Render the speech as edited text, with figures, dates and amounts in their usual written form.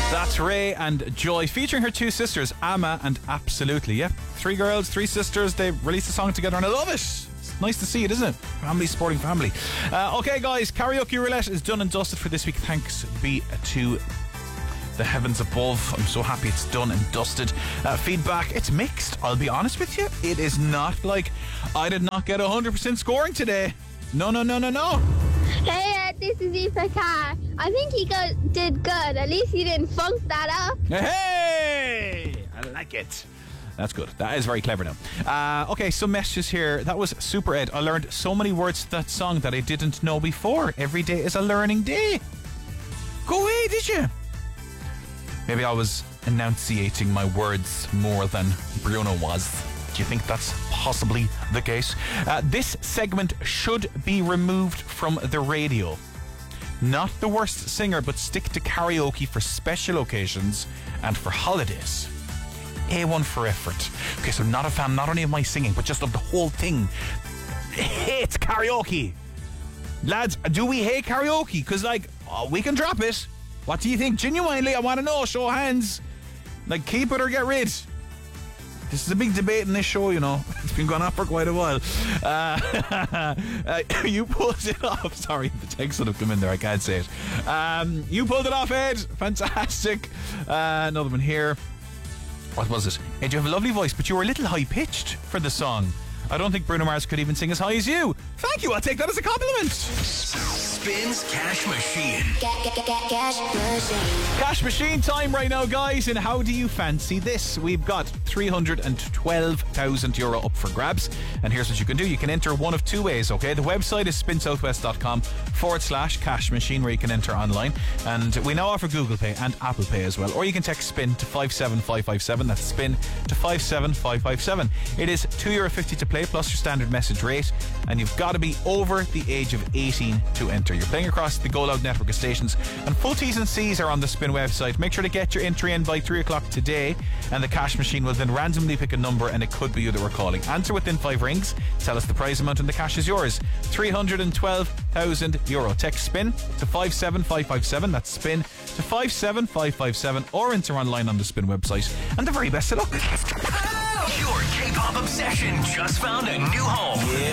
That's Ray and Joy, featuring her two sisters, Amma and Absolutely. Yeah, three girls, three sisters. They released a song together and I love it. It's nice to see it, isn't it? Family supporting family. Okay, guys, Karaoke Roulette is done and dusted for this week. Thanks be to the heavens above. I'm so happy it's done and dusted. Feedback, it's mixed. I'll be honest with you. It is not like I did not get 100% scoring today. No. Hey, this is Aoife Carr. I think he did good. At least he didn't funk that up. Hey! I like it. That's good. That is very clever now. Okay, some messages here. That was Super Ed. I learned so many words to that song that I didn't know before. Every day is a learning day. Go away, did you? Maybe I was enunciating my words more than Bruno was. Do you think that's possibly the case? This segment should be removed from the radio. Not the worst singer, but stick to karaoke for special occasions and for holidays. A1 for effort. Okay, so not a fan not only of my singing, but just of the whole thing. Hates karaoke. Lads, do we hate karaoke? Because, we can drop it. What do you think? Genuinely, I want to know. Show of hands. Keep it or get rid. This is a big debate in this show, you know. It's been going on for quite a while. You pulled it off. Sorry, the text would have come in there. I can't say it. You pulled it off, Ed. Fantastic. Another one here. What was it? Ed, you have a lovely voice, but you were a little high-pitched for the song. I don't think Bruno Mars could even sing as high as you. Thank you. I'll take that as a compliment. Spins Cash Machine. Cash Machine. Cash Machine time right now, guys. And how do you fancy this? We've got €312,000 up for grabs. And here's what you can do. You can enter one of two ways, okay? The website is spinsouthwest.com/cash machine, where you can enter online. And we now offer Google Pay and Apple Pay as well. Or you can text SPIN to 57557. That's SPIN to 57557. It is €2.50 to play plus your standard message rate. And you've got to be over the age of 18 to enter. You're playing across the Go Loud network of stations, and full T's and C's are on the Spin website. Make sure to get your entry in by 3 o'clock today, and the cash machine will then randomly pick a number, and it could be you that we're calling. Answer within 5 rings, tell us the prize amount, and the cash is yours. €312,000. Text SPIN to 57557. That's SPIN to 57557, or enter online on the Spin website. And the very best of luck. Your K-pop obsession just found a new home. Yeah.